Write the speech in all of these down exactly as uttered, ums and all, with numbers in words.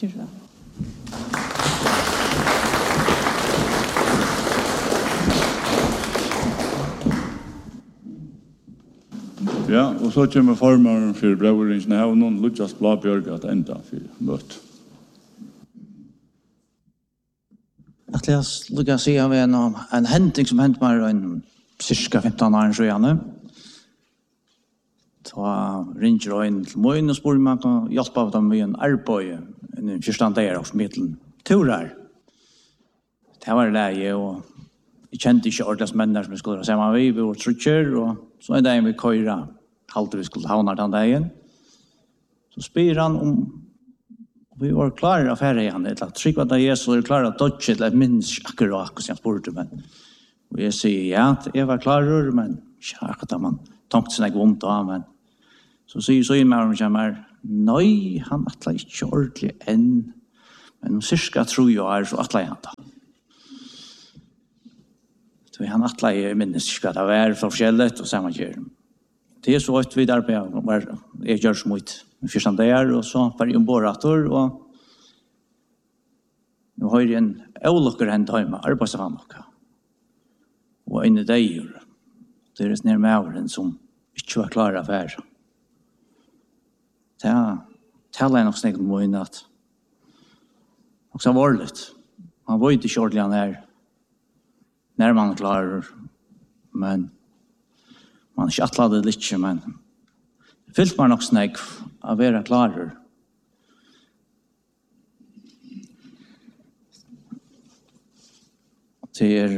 Kyrra. Ja, og så kommer formaren for brevringen her, og noen Lukas Blabjørg at enda for møte. Jag skulle säga vi en en händelse som hänt mig en cirka femton år sedan. Så ringer in till mig och spår man kan hjälpa dem med en arbete en förstand där också mitten turar. Det var läge och jag kände inte ordentligt människor som skulle säga man vi var trutcher och så är det vi köra halt vi skulle ha den dagen. Så spyr han om vi var klara för det han det att trycka där Jesus är klara att dodge det minst akkurat hur jag spurte men och jag säger ja jag var klar men jag man tänkte sig om då men så säger så i mig kommer nej han attlar inte ordentligt än men cirka tror jag är så attlar han då så han attlar i minst ska det vara för skället och samma gör det är så att vi där på var jag gör smutt förstand där och så för en borator och nu har jag en olyckor hänt hemma arbetsam och och in i det gör det är när mävren som inte var klara för det talar nog snägt om in att också varligt man var inte shortly när när man klarar men man schattlade lite men fyllt man nog snägt att vara klar. Till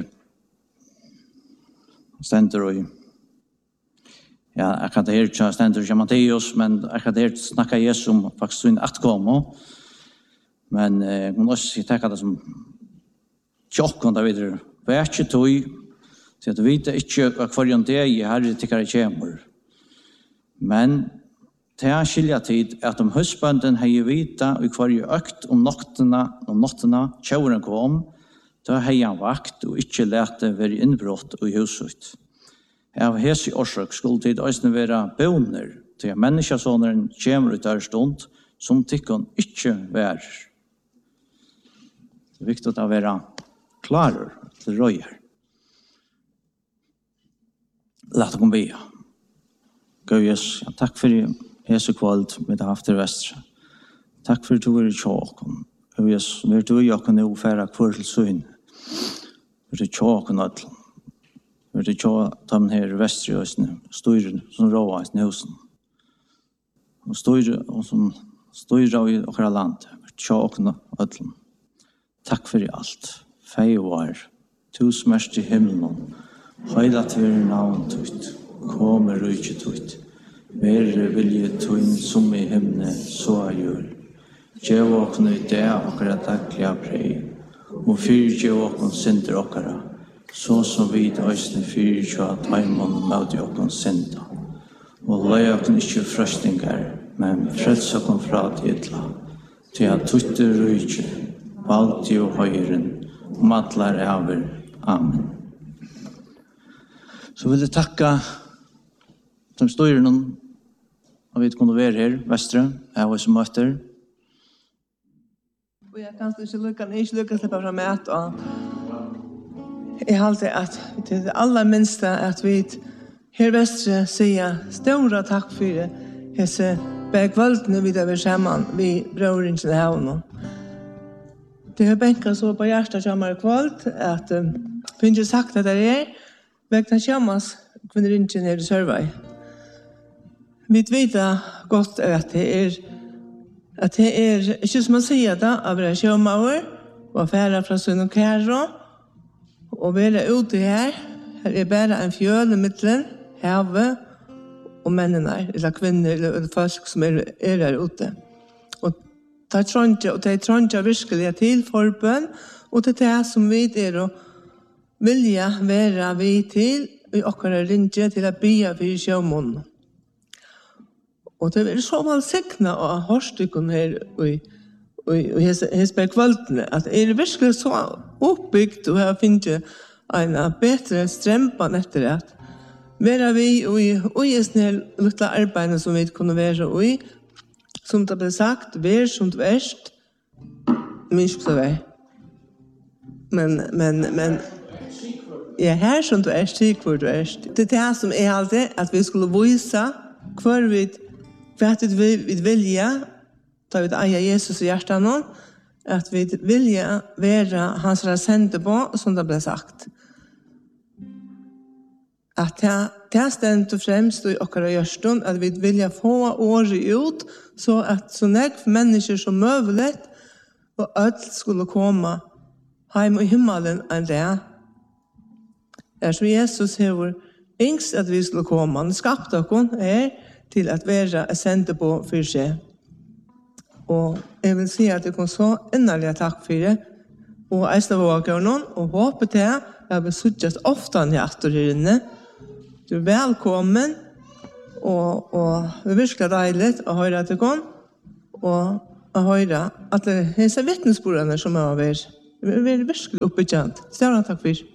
ständer och ja, jag kan det här ständer som Matteus men jag kan det här snacka Jesus om faktiskt en att komma. Men eh hon måste ta det som chock och där vidare. Värst tog så att vi inte kvar det i här tycker jag kommer. Men det är skilja tid att om husbanden har ju vita och kvar ju ökt om nattena om nattena tjauren kom då har han vakt och inte läte vara inbrott i huset. Av hesi orsak skulle tid ösne vara boner till att människasånaren kommer ut där stund som tycker inte vär. Det är viktigt att vara klar till röjer. Låt oss be. Gøyes, ja, takk for Jesu kvalt med det haft i Vestre. Takk for du er i tjåken. Gøyes, vil du og jeg nå fære kvar til søgn. Vil du tjåken alt. Vil du tjåken her i Vestre i Østene. Styrer som råa i husen. Og styrer og som styrer i okra land. Vil du tjåken alt. Takk for alt. Fei og var. Tu smørst i himmelen. Høyla til navn tøyt. Kommer rujtje tøyt. Mere vilje tøyn som i himne, så er jul. Gjev åkne i det okkara daglige brei. Og fyr gjev åkne synder okkara. Så som vi døysne fyr gjev taimon møte åkne synder. Og løy åkne ikke frøstingar, men frels åkne fra tidla. Til at tøyte rujtje, valgte og høyren, matlar over. Amen. Så vil jeg takke som styrer noen og vi kunne være her, Vestre, jeg var som møter. Og jeg kan ikke lykke, ikke lykke slippe fra mat, og jeg har alltid at det er det aller minste at vi her Vestre sier store takk for det, hese begvaldene vi der vil sammen, vi brøringen til havnen. Det har benket så på hjertet kommer i kvalt, at uh, vi ikke sagt at det er, vekna kjammas kvinneringen her i Sørvei. Vi vet godt at det er at det er ikke som man sier da av være kjømauer og fære fra sønn og kære og være ute her her er bare en fjøl i midtelen havet og mennene eller kvinner eller folk som er, er her ute og det er trådje og det er trådje virkelig til forbønn og det er det som vi er å vilja være vi til i okkara rinje til å bya for sjømån. Og det er så velsignet av hårstykken her og hesberg kvaldene, at det er virkelig så oppbyggt og har finnet en bedre strempan etter at være vi og i sånne lille arbeidene som vi kunne være i, som det ble sagt, vær som verst, minns så väl. Men men men ja, här som du är stig för du är. Det är det som är alltid att vi skulle visa kvar vid vad det vi vi vilja ta ut aja Jesus i hjärtat någon att vi vilja vara hans resende på som det blev sagt. Att det det ständer främst i okra görstund att vi vilja få året ut så att så näg människor som möjligt och allt skulle komma hem i himmelen en dag. Är som Jesus har yngst att vi skulle komma. Han skapte oss är till att vara sända på för sig. Och jag vill säga att det kom så innerliga tack för det. Og eisne vågar noen, og håper til at vi suttjes ofte i atterhyrene. Du er velkommen, og, og det er virkelig deilig å høre at det kom, og å høre at det er vittnesbordene som er over. Det er virkelig oppbyggjent. Større takk for.